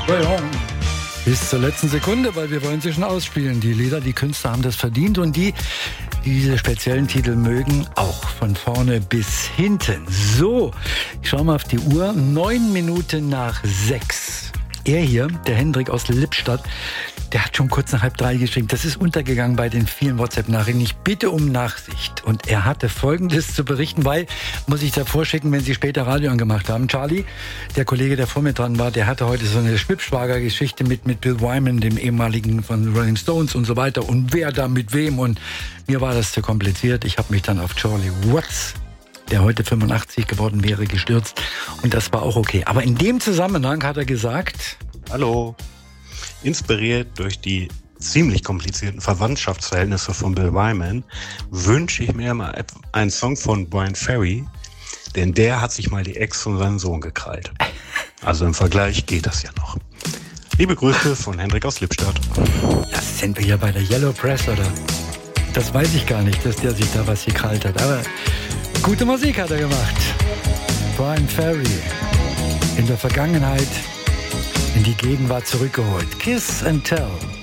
Bis zur letzten Sekunde, weil wir wollen sie schon ausspielen. Die Lieder, die Künstler haben das verdient und die diese speziellen Titel mögen, auch von vorne bis hinten. So, ich schaue mal auf die Uhr. 9 Minuten nach 6. Er hier, der Hendrik aus Lippstadt, der hat schon kurz nach 2:30 geschrieben. Das ist untergegangen bei den vielen WhatsApp-Nachrichten. Ich bitte um Nachsicht. Und er hatte Folgendes zu berichten, weil, muss ich davor schicken, wenn Sie später Radio angemacht haben. Charlie, der Kollege, der vor mir dran war, der hatte heute so eine Schwippschwager-Geschichte mit Bill Wyman, dem ehemaligen von Rolling Stones und so weiter. Und wer da mit wem. Und mir war das zu kompliziert. Ich habe mich dann auf Charlie Watts, der heute 85 geworden wäre, gestürzt. Und das war auch okay. Aber in dem Zusammenhang hat er gesagt... Hallo. Inspiriert durch die ziemlich komplizierten Verwandtschaftsverhältnisse von Bill Wyman wünsche ich mir mal einen Song von Bryan Ferry, denn der hat sich mal die Ex von seinem Sohn gekrallt. Also im Vergleich geht das ja noch. Liebe Grüße von Hendrik aus Lippstadt. Ja, sind wir hier bei der Yellow Press, oder? Das weiß ich gar nicht, dass der sich da was gekrallt hat. Aber gute Musik hat er gemacht. Bryan Ferry. In der Vergangenheit in die Gegenwart zurückgeholt. Kiss and Tell.